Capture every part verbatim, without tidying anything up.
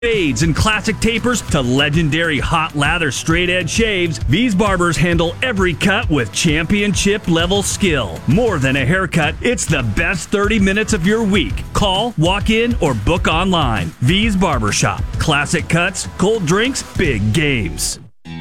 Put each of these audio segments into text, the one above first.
Fades and classic tapers to legendary hot lather straight edge shaves, V's Barbers handle every cut with championship level skill. More than a haircut, it's the best thirty minutes of your week. Call, walk in, or book online. V's Barbershop. Classic cuts, cold drinks, big games.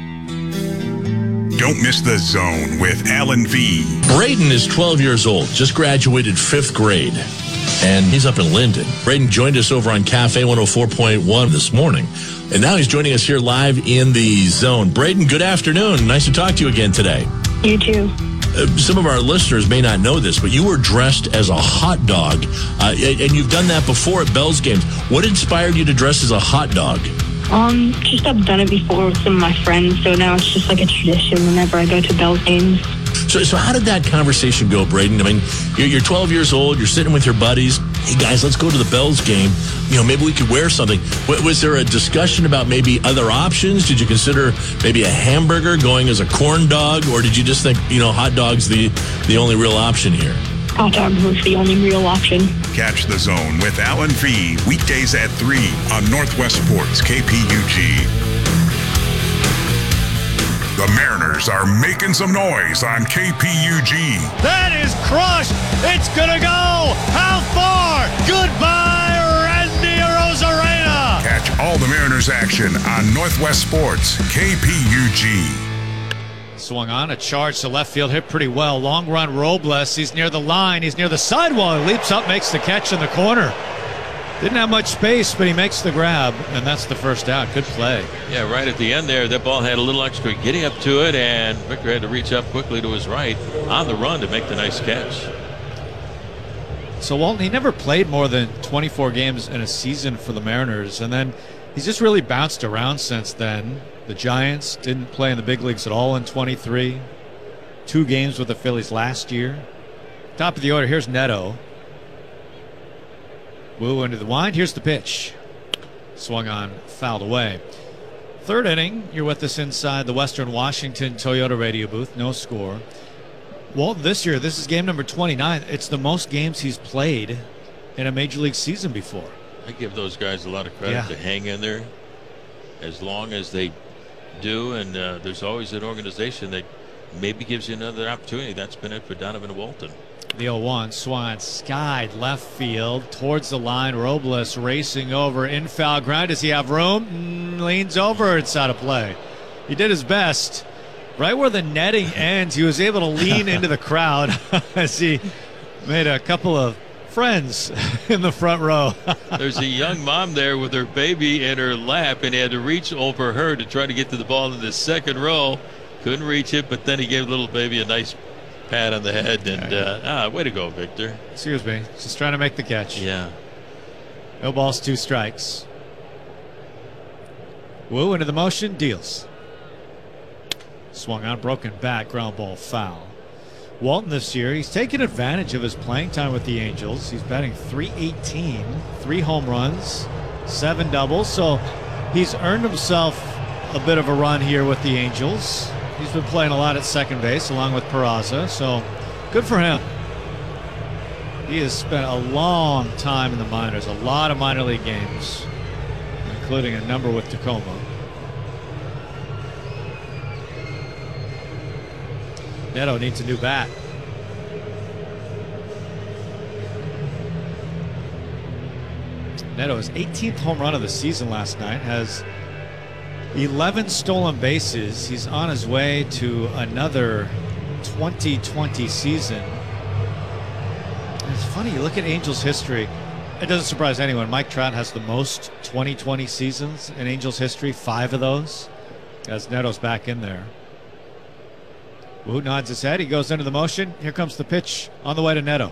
Don't miss The Zone with Alan V. Braden is twelve years old, just graduated fifth grade, and he's up in Linden. Braden joined us over on Cafe one oh four point one this morning, and now he's joining us here live in The Zone. Braden, good afternoon. Nice to talk to you again today. You too. Uh, some of our listeners may not know this, but you were dressed as a hot dog, uh, and you've done that before at Bell's games. What inspired you to dress as a hot dog? Um, just I've done it before with some of my friends, so now it's just like a tradition whenever I go to Bell's games. So, so how did that conversation go, Braden? I mean, you're, you're twelve years old, you're sitting with your buddies. Hey, guys, let's go to the Bell's game. You know, maybe we could wear something. W- was there a discussion about maybe other options? Did you consider maybe a hamburger going as a corn dog? Or did you just think, you know, hot dog's the, the only real option here? Hot dog was the only real option. Catch The Zone with Alan V. weekdays at three on Northwest Sports K P U G. The Mariners are making some noise on K P U G. That is crushed. It's going to go. How far? Goodbye, Randy Arozarena. Catch all the Mariners action on Northwest Sports K P U G. Swung on, a charge to left field, hit pretty well. Long run, Robles. He's near the line. He's near the sidewall. He leaps up, makes the catch in the corner. Didn't have much space, but he makes the grab, and that's the first out. Good play. Yeah, right at the end there, that ball had a little extra getting up to it, and Victor had to reach up quickly to his right on the run to make the nice catch. So Walton, he never played more than twenty-four games in a season for the Mariners, and then he's just really bounced around since then. The Giants didn't play in the big leagues at all in twenty-three. Two games with the Phillies last year. Top of the order, here's Neto. Woo into the wind. Here's the pitch. Swung on, fouled away. Third inning, you're with us inside the Western Washington Toyota radio booth. No score. Walton, this year, this is game number twenty-nine. It's the most games he's played in a major league season before. I give those guys a lot of credit Yeah. to hang in there as long as they do, and uh, there's always an organization that maybe gives you another opportunity. That's been it for Donovan Walton. The oh one Swan skied left field towards the line. Robles racing over in foul ground. Does he have room? Mm, leans over. It's out of play. He did his best. Right where the netting ends, he was able to lean into the crowd as he made a couple of friends in the front row. There's a young mom there with her baby in her lap, and he had to reach over her to try to get to the ball in the second row. Couldn't reach it, but then he gave little baby a nice pat on the head, and uh, ah, way to go, Victor. Excuse me, just trying to make the catch. Yeah. No balls, two strikes. Woo into the motion, deals. Swung on, broken back, ground ball, foul. Walton this year, he's taken advantage of his playing time with the Angels. He's batting three eighteen, three home runs, seven doubles, so he's earned himself a bit of a run here with the Angels. He's been playing a lot at second base along with Peraza, so good for him. He has spent a long time in the minors, a lot of minor league games, including a number with Tacoma. Neto needs a new bat. Neto's eighteenth home run of the season last night, has eleven stolen bases. He's on his way to another twenty twenty season. And it's funny, you look at Angels history, it doesn't surprise anyone. Mike Trout has the most twenty twenty seasons in Angels history, five of those, as Neto's back in there. Wu nods his head. He goes into the motion. Here comes the pitch on the way to Neto.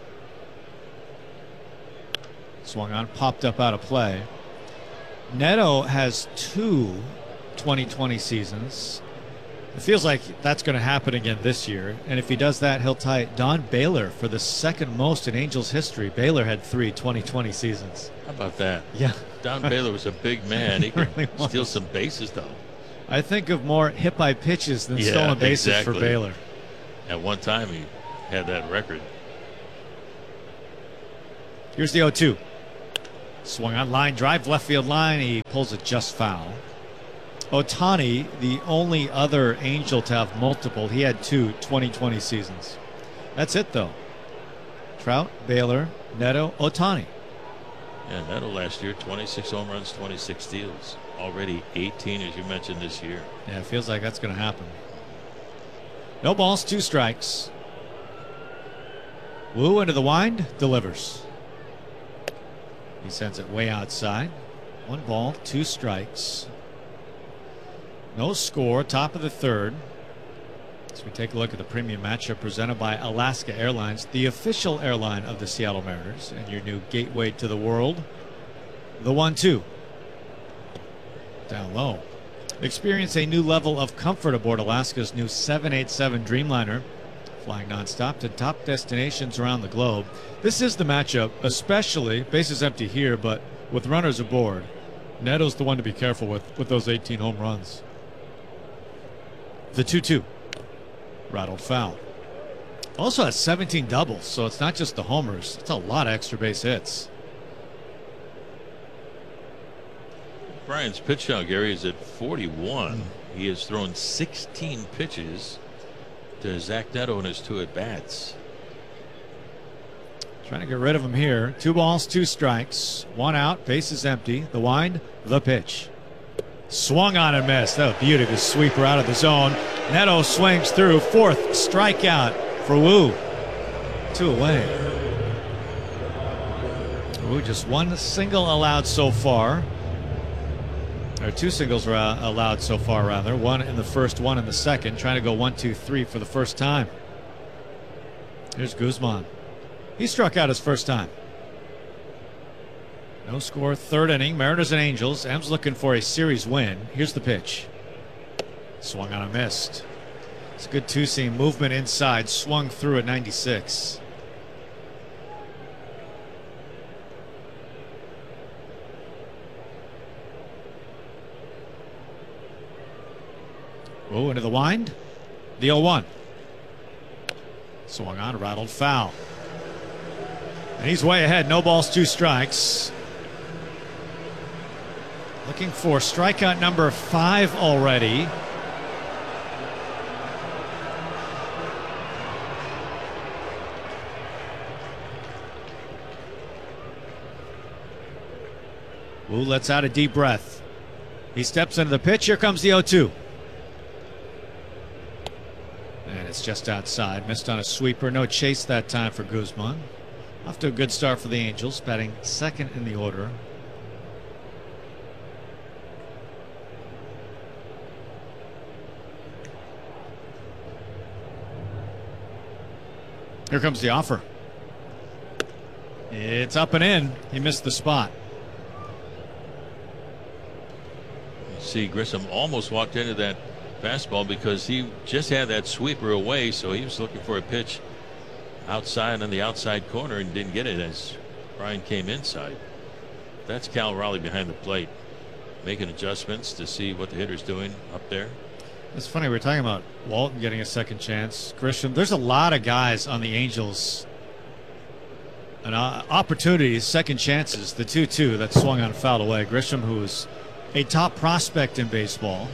Swung on, popped up out of play. Neto has two twenty twenty seasons. It feels like that's going to happen again this year. And if he does that, he'll tie Don Baylor for the second most in Angels history. Baylor had three twenty twenty seasons. How about that? Yeah. Don Baylor was a big man. He could really steal some bases, though. I think of more hit by pitches than Yeah, stolen bases exactly. for Baylor. At one time, he had that record. Here's the oh two. Swung on line drive, left field line. He pulls it just foul. Ohtani, the only other Angel to have multiple. He had two twenty twenty seasons. That's it, though. Trout, Baylor, Neto, Ohtani. Yeah, Neto last year, twenty-six home runs, twenty-six steals. Already eighteen, as you mentioned, this year. Yeah, it feels like that's going to happen. No balls, two strikes. Wu into the wind, delivers. He sends it way outside. One ball, two strikes. No score, top of the third. As we take a look at the premium matchup presented by Alaska Airlines, the official airline of the Seattle Mariners, and your new gateway to the world. The one two. Down low. Experience a new level of comfort aboard Alaska's new seven eighty-seven Dreamliner, flying nonstop to top destinations around the globe. This is the matchup, especially, bases empty here, but with runners aboard. Neto's the one to be careful with, with those eighteen home runs. The two two. Rattled foul. Also has seventeen doubles, so it's not just the homers. It's a lot of extra base hits. Brian's pitch count, Gary, is at forty-one. Mm. He has thrown sixteen pitches to Zach Neto in his two at-bats. Trying to get rid of him here. Two balls, two strikes. One out, bases empty. The wind, the pitch. Swung on and missed. Oh, beauty to sweeper out of the zone. Neto swings through. Fourth strikeout for Wu. Two away. Wu just one single allowed so far. Or two singles were allowed so far, rather. One in the first, one in the second. Trying to go one, two, three for the first time. Here's Guzman. He struck out his first time. No score, third inning. Mariners and Angels. M's looking for a series win. Here's the pitch. Swung on and missed. It's a good two-seam movement inside. Swung through at ninety-six. Oh, into the wind. The oh one. Swung on, rattled foul. And he's way ahead. No balls, two strikes. Looking for strikeout number five already. Wu lets out a deep breath. He steps into the pitch. Here comes the oh two. And it's just outside. Missed on a sweeper. No chase that time for Guzman. Off to a good start for the Angels, batting second in the order. Here comes the offer. It's up and in. He missed the spot. You see, Grissom almost walked into that fastball because he just had that sweeper away, so he was looking for a pitch outside on the outside corner and didn't get it as Brian came inside. That's Cal Raleigh behind the plate, making adjustments to see what the hitter's doing up there. It's funny, we're talking about Walton getting a second chance. Grisham, there's a lot of guys on the Angels and uh, opportunities, second chances. The two two that swung on fouled away. Grisham, who's a top prospect in baseball,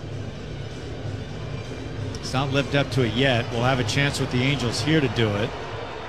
he's not lived up to it yet. We'll have a chance with the Angels here to do it.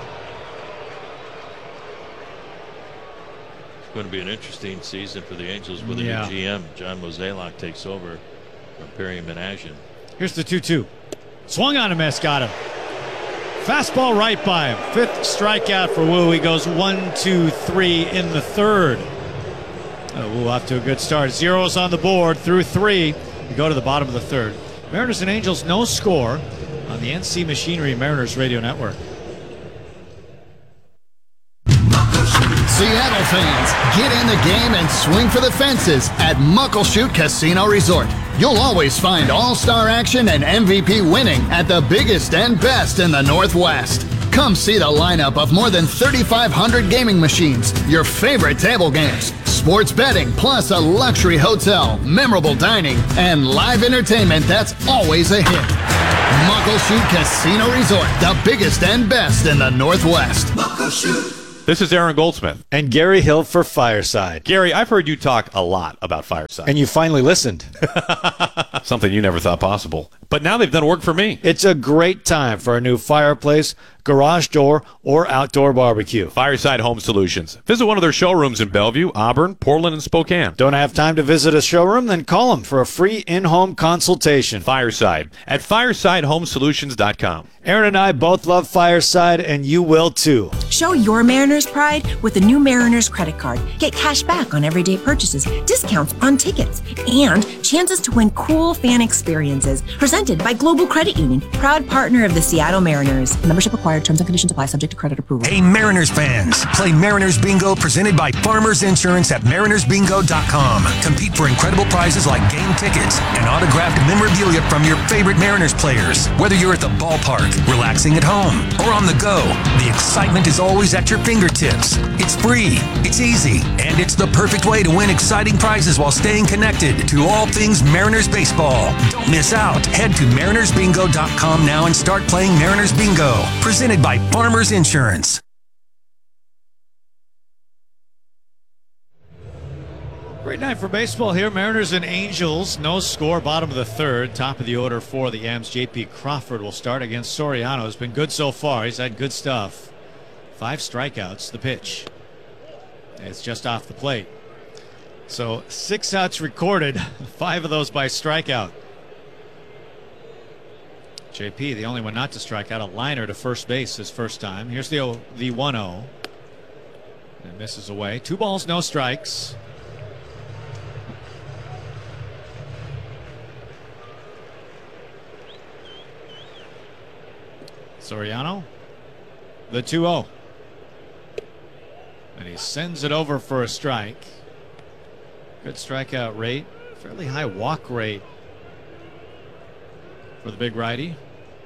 It's going to be an interesting season for the Angels with a yeah. new G M. John Mozeliak takes over from Perry Minasian. Here's the two two. Swung on a miss, got him. Fastball right by him. Fifth strikeout for Wu. He goes one, two, three in the third. Oh, Wu off to a good start. Zeros on the board through three. We go to the bottom of the third. Mariners and Angels, no score on the N C Machinery Mariners Radio Network. Seattle fans, get in the game and swing for the fences at Muckleshoot Casino Resort. You'll always find all-star action and M V P winning at the biggest and best in the Northwest. Come see the lineup of more than thirty-five hundred gaming machines, your favorite table games, sports betting, plus a luxury hotel, memorable dining, and live entertainment that's always a hit. Muckleshoot Casino Resort, the biggest and best in the Northwest. Muckleshoot. This is Aaron Goldsmith. And Gary Hill for Fireside. Gary, I've heard you talk a lot about Fireside. And you finally listened. Something you never thought possible. But now they've done work for me. It's a great time for a new fireplace, garage door, or outdoor barbecue. Fireside Home Solutions. Visit one of their showrooms in Bellevue, Auburn, Portland, and Spokane. Don't have time to visit a showroom? Then call them for a free in-home consultation. Fireside at fireside home solutions dot com. Aaron and I both love Fireside, and you will too. Show your Mariners pride with the new Mariners credit card. Get cash back on everyday purchases, discounts on tickets, and chances to win cool fan experiences. Presented by Global Credit Union, proud partner of the Seattle Mariners. Membership required. Terms and conditions apply. Subject to credit approval. Hey, Mariners fans. Play Mariners Bingo presented by Farmers Insurance at mariners bingo dot com. Compete for incredible prizes like game tickets and autographed memorabilia from your favorite Mariners players. Whether you're at the ballpark, relaxing at home, or on the go, the excitement is always at your fingertips. It's free, it's easy, and it's the perfect way to win exciting prizes while staying connected to all things Mariners baseball. Don't miss out. Head to mariners bingo dot com now and start playing Mariners Bingo. Presented by Farmers Insurance. Great night for baseball here. Mariners and Angels. No score, bottom of the third. Top of the order for the M's. J P Crawford will start against Soriano. Has been good so far. He's had good stuff. Five strikeouts. The pitch. It's just off the plate. So six outs recorded. Five of those by strikeout. J P, the only one not to strike out. A liner to first base his first time. Here's the the one oh. And misses away. Two balls, no strikes. Soriano, the two oh. And he sends it over for a strike. Good strikeout rate. Fairly high walk rate for the big righty.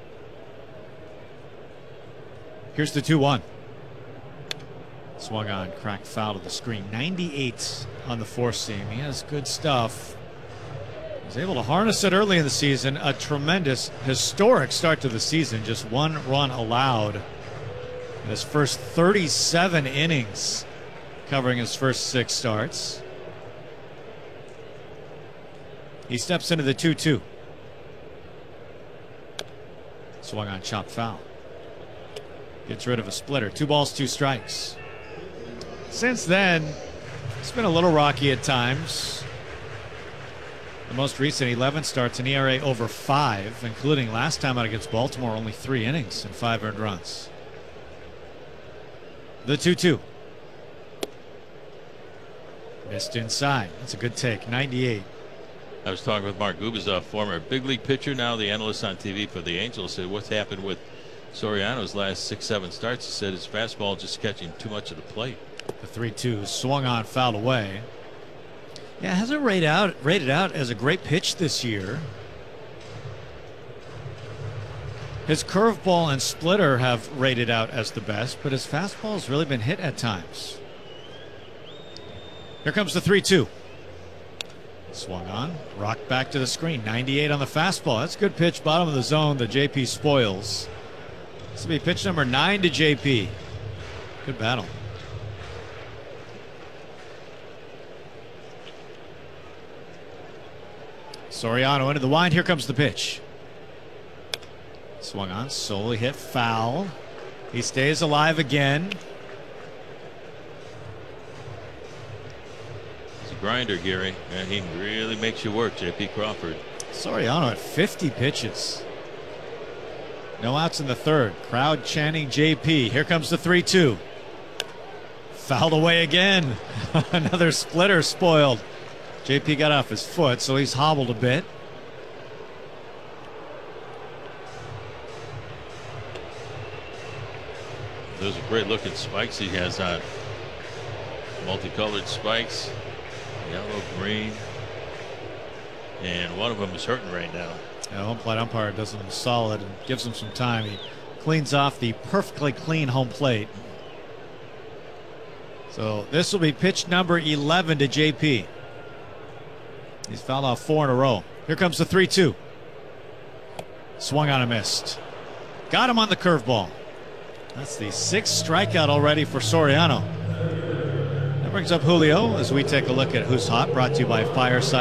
Here's the two one. Swung on, cracked foul to the screen. ninety-eight on the four seam. He has good stuff. He was able to harness it early in the season. A tremendous, historic start to the season. Just one run allowed in his first thirty-seven innings, covering his first six starts. He steps into the two two. Swung on, chopped foul. Gets rid of a splitter. Two balls, two strikes. Since then, it's been a little rocky at times. The most recent eleven starts, an E R A over five, including last time out against Baltimore, only three innings and five earned runs. The two two. Missed inside. That's a good take. ninety-eight. I was talking with Mark Gubicza, former big league pitcher, now the analyst on T V for the Angels. Said what's happened with Soriano's last six, seven starts. He said his fastball just catching too much of the plate. The three two swung on, fouled away. Yeah, hasn't rated out rated out as a great pitch this year. His curveball and splitter have rated out as the best, but his fastball has really been hit at times. Here comes the three two. Swung on, rocked back to the screen. ninety-eight on the fastball. That's a good pitch, bottom of the zone. The J P spoils. This will be pitch number nine to J P. Good battle. Soriano into the wind. Here comes the pitch. Swung on, solely hit foul. He stays alive again. He's a grinder, Gary, and he really makes you work, J P Crawford. Soriano at fifty pitches. No outs in the third. Crowd chanting J P. Here comes the three two. Fouled away again. Another splitter spoiled. J P got off his foot, so he's hobbled a bit. Those are great looking spikes he has on. Multicolored spikes. Yellow, green. And one of them is hurting right now. Yeah, home plate umpire does him solid and gives him some time. He cleans off the perfectly clean home plate. So this will be pitch number eleven to J P. He's fouled off four in a row. Here comes the three two. Swung on and missed. Got him on the curveball. That's the sixth strikeout already for Soriano. That brings up Julio as we take a look at Who's Hot, brought to you by Fireside.